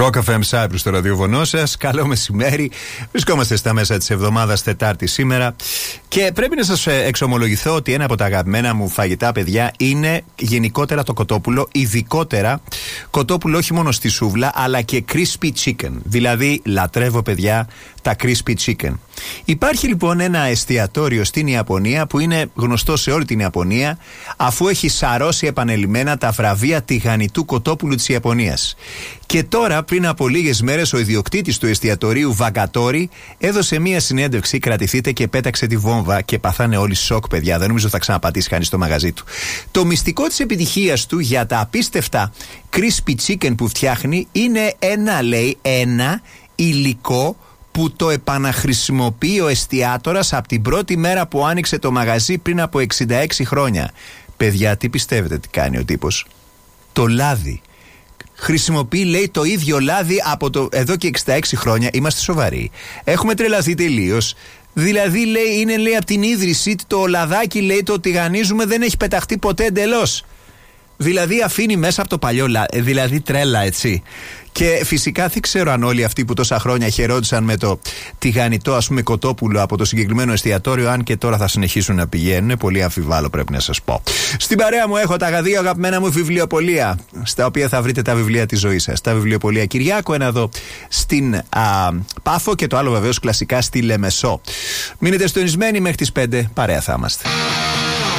Rock FM Cyprus στο ραδιοφωνό σας. Καλό μεσημέρι. Βρισκόμαστε στα μέσα της εβδομάδας, Τετάρτη σήμερα. Και πρέπει να σας εξομολογηθώ ότι ένα από τα αγαπημένα μου φαγητά, παιδιά, είναι γενικότερα το κοτόπουλο. Ειδικότερα κοτόπουλο όχι μόνο στη σούβλα, αλλά και crispy chicken. Δηλαδή, λατρεύω, παιδιά, τα crispy chicken. Υπάρχει λοιπόν ένα εστιατόριο στην Ιαπωνία που είναι γνωστό σε όλη την Ιαπωνία, αφού έχει σαρώσει επανελειμμένα τα βραβεία τηγανιτού κοτόπουλου της Ιαπωνίας. Και τώρα, πριν από λίγες μέρες, ο ιδιοκτήτης του εστιατορίου Βαγκατόρι έδωσε μία συνέντευξη. Κρατηθείτε και πέταξε τη βόμβα και παθάνε όλοι σοκ, παιδιά. Δεν νομίζω θα ξαναπατήσει κανείς στο μαγαζί του. Το μυστικό της επιτυχίας του για τα απίστευτα crispy chicken που φτιάχνει είναι ένα υλικό που το επαναχρησιμοποιεί ο εστιατόρας από την πρώτη μέρα που άνοιξε το μαγαζί πριν από 66 χρόνια. Παιδιά, τι πιστεύετε τι κάνει ο τύπος? Το λάδι. Χρησιμοποιεί, λέει, το ίδιο λάδι από εδώ και 66 χρόνια. Είμαστε σοβαροί? Έχουμε τρελαθεί τελείως? Δηλαδή, λέει, είναι, λέει, από την ίδρυση το λαδάκι, λέει, το τηγανίζουμε, δεν έχει πεταχτεί ποτέ εντελώς. Δηλαδή αφήνει μέσα από το παλιό λάδι. Δηλαδή τρέλα, έτσι. Και φυσικά δεν ξέρω αν όλοι αυτοί που τόσα χρόνια χαιρόντουσαν με το τηγανιτό, ας πούμε, κοτόπουλο από το συγκεκριμένο εστιατόριο, αν και τώρα θα συνεχίσουν να πηγαίνουν. Πολύ αμφιβάλλω, πρέπει να σας πω. Στην παρέα μου έχω τα δύο αγαπημένα μου βιβλιοπωλεία, στα οποία θα βρείτε τα βιβλία της ζωής σας. Τα βιβλιοπωλεία Κυριάκο, ένα εδώ στην Πάφο και το άλλο βεβαίως κλασικά στη Λεμεσό. Μείνετε συντονισμένοι μέχρι τις 5, παρέα θα είμαστε.